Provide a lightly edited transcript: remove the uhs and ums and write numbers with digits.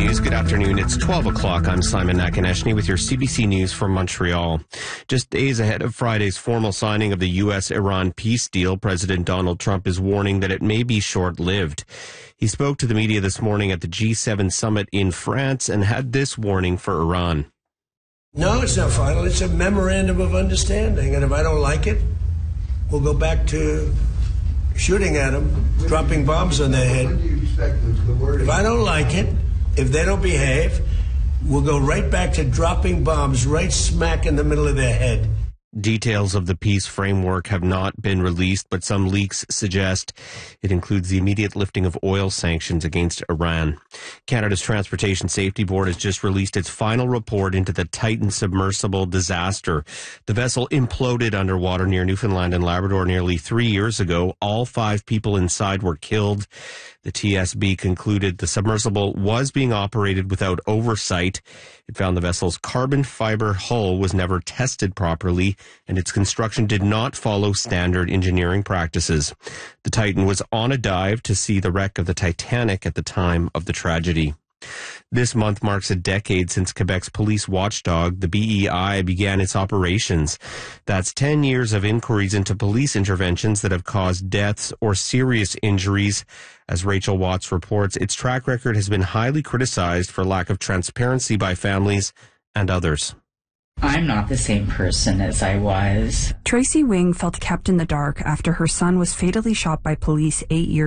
News. Good afternoon. It's 12 o'clock. I'm Simon Nakaneshny with your CBC News from Montreal. Just days ahead of Friday's formal signing of the U.S.-Iran peace deal, President Donald Trump is warning that it may be short-lived. He spoke to the media this morning at the G7 summit in France and had this warning for Iran. No, it's not final. It's a memorandum of understanding. And if I don't like it, we'll go back to shooting at them, dropping bombs on their head. If I don't like it, if they don't behave, we'll go right back to dropping bombs right smack in the middle of their head. Details of the peace framework have not been released, but some leaks suggest it includes the immediate lifting of oil sanctions against Iran. Canada's Transportation Safety Board has just released its final report into the Titan submersible disaster. The vessel imploded underwater near Newfoundland and Labrador nearly 3 years ago. All 5 people inside were killed. The TSB concluded the submersible was being operated without oversight. It found the vessel's carbon fiber hull was never tested properly, and its construction did not follow standard engineering practices. The Titan was on a dive to see the wreck of the Titanic at the time of the tragedy. This month marks a decade since Quebec's police watchdog, the BEI, began its operations. That's 10 years of inquiries into police interventions that have caused deaths or serious injuries. As Rachel Watts reports, its track record has been highly criticized for lack of transparency by families and others. I'm not the same person as I was. Tracy Wing felt kept in the dark after her son was fatally shot by police 8 years